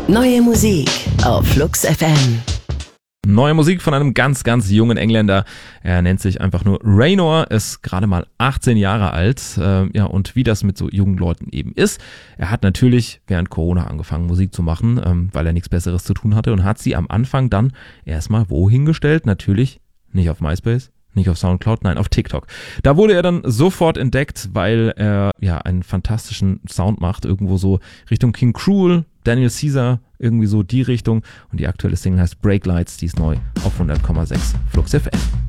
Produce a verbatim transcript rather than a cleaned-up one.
Neue Musik auf Flux F M. Neue Musik von einem ganz, ganz jungen Engländer. Er nennt sich einfach nur Raynor, ist gerade mal achtzehn Jahre alt. Äh, ja, und wie das mit so jungen Leuten eben ist. Er hat natürlich während Corona angefangen, Musik zu machen, ähm, weil er nichts Besseres zu tun hatte und hat sie am Anfang dann erstmal wohin gestellt? Natürlich nicht auf MySpace. Nicht auf Soundcloud, nein, auf TikTok. Da wurde er dann sofort entdeckt, weil er ja einen fantastischen Sound macht, irgendwo so Richtung King Cruel, Daniel Caesar, irgendwie so die Richtung. Und die aktuelle Single heißt Break Lights, die ist neu auf hundert Komma sechs Flux F M.